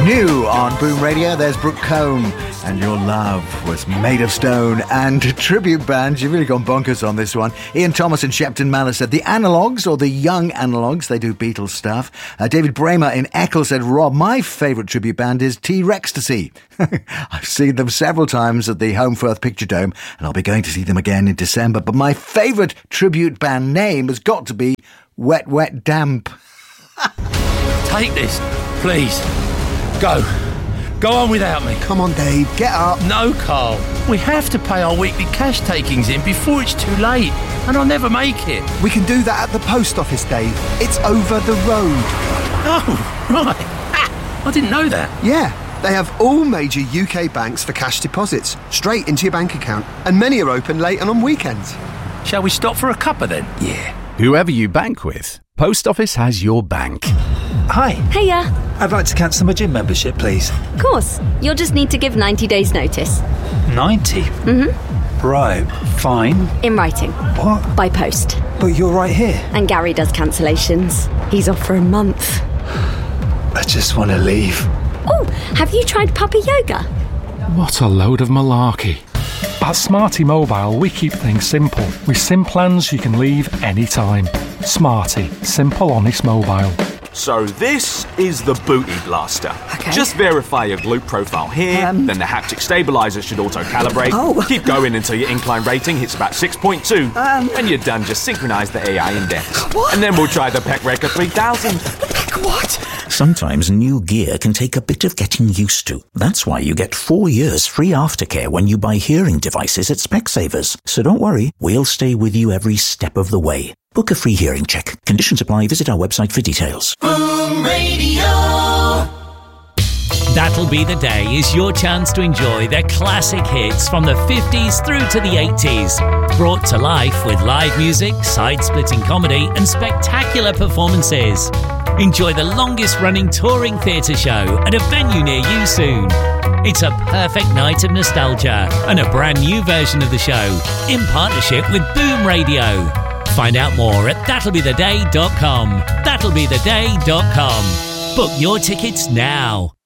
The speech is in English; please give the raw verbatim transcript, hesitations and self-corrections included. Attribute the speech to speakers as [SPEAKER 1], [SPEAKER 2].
[SPEAKER 1] New on Boom Radio, there's Brooke Combe, and Your Love Was Made of Stone. And tribute bands, you've really gone bonkers on this one. Ian Thomas and Shepton Mallet said the Analogues, or the Young Analogues, they do Beatles stuff. Uh, David Bramer in Eccles said, Rob, my favourite tribute band is T-Rextasy. I've seen them several times at the Home Firth Picture Dome, and I'll be going to see them again in December. But my favourite tribute band name has got to be Wet Wet Damp.
[SPEAKER 2] Take this, please. Go. Go on without me.
[SPEAKER 3] Come on, Dave, get up.
[SPEAKER 2] No, Carl. We have to pay our weekly cash takings in before it's too late, and I'll never make it.
[SPEAKER 3] We can do that at the post office, Dave. It's over the road.
[SPEAKER 2] Oh, right. Ah, I didn't know that.
[SPEAKER 3] Yeah, they have all major U K banks for cash deposits, straight into your bank account, and many are open late and on weekends.
[SPEAKER 2] Shall we stop for a cuppa then?
[SPEAKER 3] Yeah.
[SPEAKER 4] Whoever you bank with, Post Office has your bank.
[SPEAKER 5] Hi.
[SPEAKER 6] Hiya.
[SPEAKER 5] I'd like to cancel my gym membership, please.
[SPEAKER 6] Of course. You'll just need to give ninety days notice.
[SPEAKER 5] ninety?
[SPEAKER 6] Mm-hmm.
[SPEAKER 5] Right, fine.
[SPEAKER 6] In writing.
[SPEAKER 5] What?
[SPEAKER 6] By post.
[SPEAKER 5] But you're right here.
[SPEAKER 6] And Gary does cancellations. He's off for a month.
[SPEAKER 5] I just want to leave.
[SPEAKER 6] Oh, have you tried puppy yoga?
[SPEAKER 7] What a load of malarkey. At Smarty Mobile, we keep things simple. With SIM plans you can leave anytime. Smarty. Simple, honest mobile.
[SPEAKER 8] So this is the Booty Blaster.
[SPEAKER 9] Okay.
[SPEAKER 8] Just verify your glute profile here,
[SPEAKER 9] Um.
[SPEAKER 8] then the haptic stabilizer should auto-calibrate.
[SPEAKER 9] Oh.
[SPEAKER 8] Keep going until your incline rating hits about six point two.
[SPEAKER 9] Um.
[SPEAKER 8] When you're done, just synchronise the A I index.
[SPEAKER 9] What?
[SPEAKER 8] And then we'll try the Peck Record three thousand.
[SPEAKER 9] Peck what?
[SPEAKER 10] Sometimes new gear can take a bit of getting used to. That's why you get four years free aftercare when you buy hearing devices at Specsavers. So don't worry, we'll stay with you every step of the way. Book a free hearing check. Conditions apply. Visit our website for details.
[SPEAKER 11] Boom Radio.
[SPEAKER 12] That'll Be the Day is your chance to enjoy the classic hits from the fifties through to the eighties. Brought to life with live music, side-splitting comedy and spectacular performances. Enjoy the longest-running touring theatre show at a venue near you soon. It's a perfect night of nostalgia and a brand new version of the show in partnership with Boom Radio. Find out more at that'll be the day dot com. that'll be the day dot com. Book your tickets now.